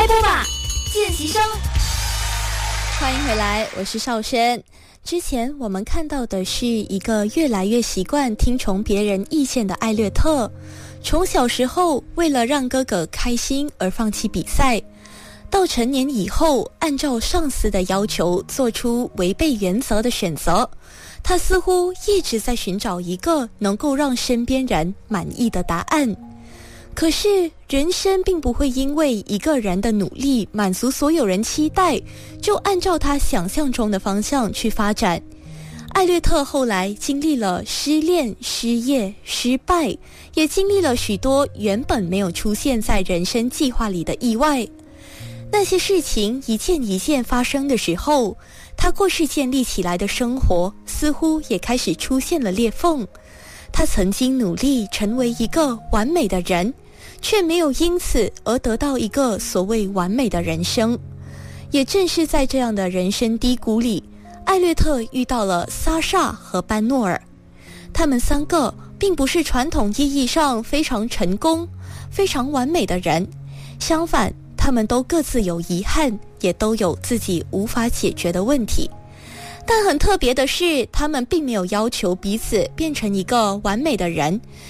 开播吧，见习生！ 欢迎回来，我是少轩。之前我们看到的是一个越来越习惯听从别人意见的艾略特，从小时候为了让哥哥开心而放弃比赛，到成年以后按照上司的要求做出违背原则的选择。他似乎一直在寻找一个能够让身边人满意的答案。可是人生并不会因为一个人的努力满足所有人期待，就按照他想象中的方向去发展。艾略特后来经历了失恋、失业、失败，也经历了许多原本没有出现在人生计划里的意外。那些事情一件一件发生的时候，他过去建立起来的生活似乎也开始出现了裂缝。他曾经努力成为一个完美的人，却没有因此而得到一个所谓完美的人生。也正是在这样的人生低谷里，艾略特遇到了莎莎和班诺尔。他们三个并不是传统意义上非常成功、非常完美的人，相反，他们都各自有遗憾，也都有自己无法解决的问题。但很特别的是，他们并没有要求彼此变成一个完美的人，